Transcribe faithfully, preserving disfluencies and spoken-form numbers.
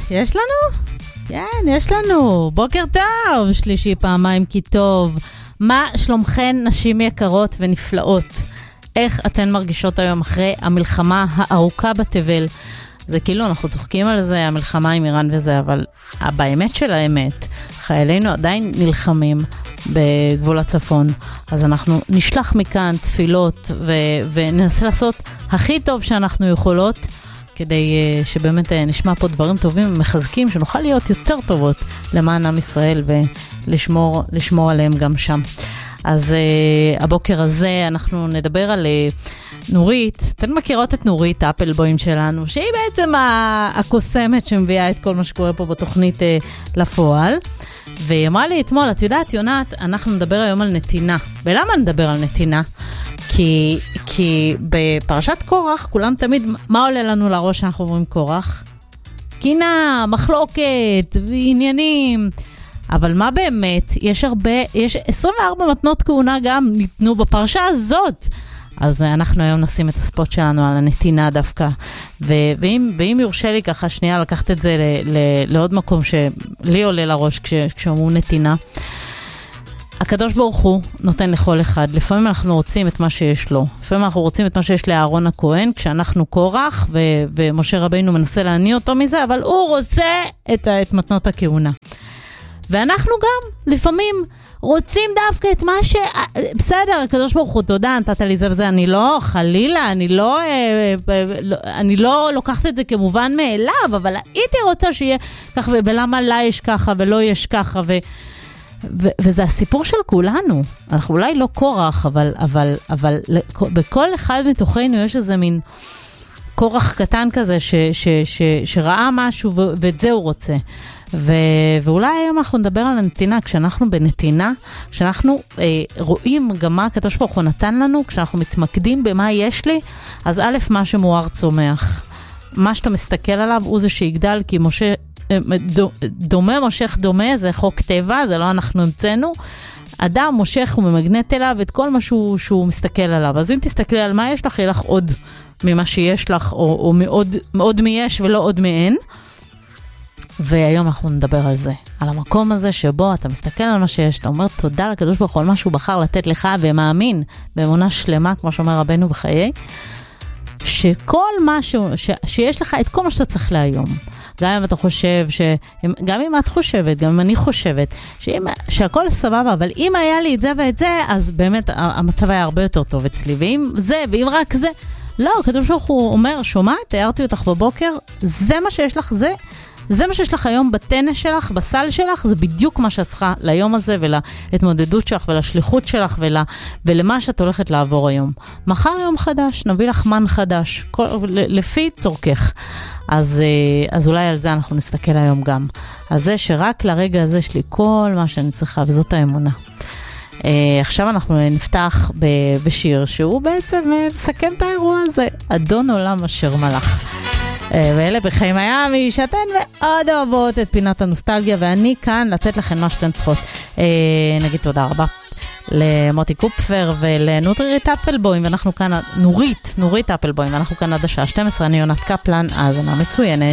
יש לנו? כן, יש לנו. בוקר טוב, שלישי פעמיים כי טוב. מה שלומכן נשים יקרות ונפלאות? איך אתן מרגישות היום אחרי המלחמה הארוכה בתבל? זה כאילו אנחנו צוחקים על זה, המלחמה עם איראן וזה, אבל באמת של האמת, חיילינו עדיין נלחמים בגבול הצפון. אז אנחנו נשלח מכאן תפילות ו- וננסה לעשות הכי טוב שאנחנו יכולות, כדי uh, שבאמת uh, נשמע פה דברים טובים ומחזקים, שנוכל להיות יותר טובות למען עם ישראל ולשמור לשמור עליהם גם שם. אז uh, הבוקר הזה אנחנו נדבר על uh, נורית. אתן מכירות את נורית, האפלבוים שלנו, שהיא בעצם הקוסמת שמביאה את כל מה שקורה פה בתוכנית uh, לפועל. והיא אמרה לי אתמול, את יודעת יונת, אנחנו נדבר היום על נתינה. ולמה נדבר על נתינה? כי, כי בפרשת קורח, כולם תמיד, מה עולה לנו לראש שאנחנו אומרים קורח? קינה, מחלוקת, עניינים. אבל מה באמת? יש הרבה, יש עשרים וארבע מתנות כהונה גם ניתנו בפרשה הזאת. אז אנחנו היום נשים את הספוט שלנו על הנתינה דווקא. ו- ואם, ואם יורשה לי ככה שנייה לקחת את זה ל- ל- לעוד מקום שלי עולה לראש כש- כשאומרו נתינה. הקדוש ברוך הוא נותן לכל אחד. לפעמים אנחנו רוצים את מה שיש לו. לפעמים אנחנו רוצים את מה שיש לאהרון הכהן, כשאנחנו קורח, ו- ומשה רבינו מנסה להניע אותו מזה, אבל הוא רוצה את, את מתנות הכהונה. ואנחנו גם לפעמים רוצים דווקא את מה ש... בסדר, הקדוש ברוך הוא, תודה, נתת לי זה וזה, אני לא, חלילה, אני לא, אני לא לוקחת את זה כמובן מאליו, אבל הייתי רוצה שיהיה ככה, ולמה לה יש ככה ולא יש ככה, ו... ו- וזה הסיפור של כולנו. אנחנו אולי לא קורח, אבל, אבל, אבל בכל אחד מתוכנו יש איזה מין קורח קטן כזה ש- ש- ש- שראה משהו ו- ואת זה הוא רוצה. ו- ואולי היום אנחנו נדבר על הנתינה, כשאנחנו בנתינה, כשאנחנו אה, רואים גם מה הקדוש ברוך הוא נתן לנו, כשאנחנו מתמקדים במה יש לי, אז א', מה שמואר צומח. מה שאתה מסתכל עליו הוא זה שיגדל, כי משה, דומה מושך דומה, זה חוק טבע, זה לא אנחנו המצאנו. אדם מושך וממגנט אליו את כל מה שהוא, שהוא מסתכל עליו. אז אם תסתכלי על מה יש לך, יהיה לך עוד ממה שיש לך, או, או מאוד, מאוד מיש ולא עוד מאין. והיום אנחנו נדבר על זה, על המקום הזה שבו אתה מסתכל על מה שיש, אתה אומר תודה לקדוש ברוך הוא על מה שהוא בחר לתת לך, ומאמין באמונה שלמה, כמו שאומר רבנו בחיי, שכל משהו, ש, שיש לך את כל מה שאתה צריך להיום. גם אם אתה חושב, ש, גם אם את חושבת, גם אם אני חושבת, שאם, שהכל סבבה, אבל אם היה לי את זה ואת זה, אז באמת המצב היה הרבה יותר טוב אצלי, ואם זה, ואם רק זה, לא, הקדוש ברוך הוא אומר, שומעת, תיארתי אותך בבוקר, זה מה שיש לך, זה, זה מה שיש לך היום בטנא שלך, בסל שלך, זה בדיוק מה שאת צריכה ליום הזה ולהתמודדות שלך ולשליחות שלך ול, ולמה שאת הולכת לעבור היום. מחר יום חדש, נביא לך מן חדש, כל, לפי צורכך. אז, אז אולי על זה אנחנו נסתכל היום גם. על זה שרק לרגע הזה יש לי כל מה שאני צריכה, וזאת האמונה. עכשיו אנחנו נפתח בשיר שהוא בעצם מסכם את האירוע הזה. אדון עולם אשר מלך. ואלה בחיים הימי, שאתן מאוד אוהבות את פינת הנוסטלגיה, ואני כאן לתת לכם מה שאתן צריכות. נגיד תודה רבה למוטי קופפר ולנורית אפלבוים, ואנחנו כאן, נורית, נורית אפלבוים, ואנחנו כאן עד השעה שתים עשרה, אני יונת קפלן, האזנה מצוינת.